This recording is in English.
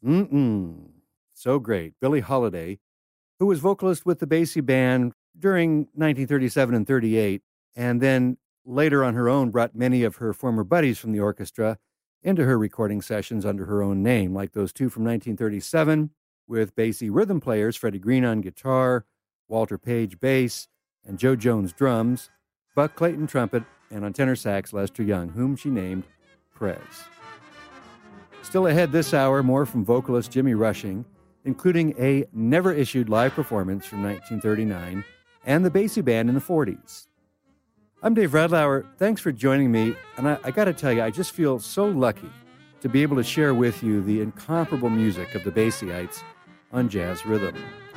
Mm-mm. So great. Billie Holiday, who was vocalist with the Basie Band during 1937 and 38, and then later on her own brought many of her former buddies from the orchestra into her recording sessions under her own name, like those two from 1937 with Basie rhythm players Freddie Green on guitar, Walter Page bass, and Joe Jones drums, Buck Clayton trumpet, and on tenor sax Lester Young, whom she named Prez. Still ahead this hour, more from vocalist Jimmy Rushing, including a never-issued live performance from 1939 and the Basie Band in the 40s. I'm Dave Radlauer. Thanks for joining me, and I got to tell you, I just feel so lucky to be able to share with you the incomparable music of the Basieites on Jazz Rhythm.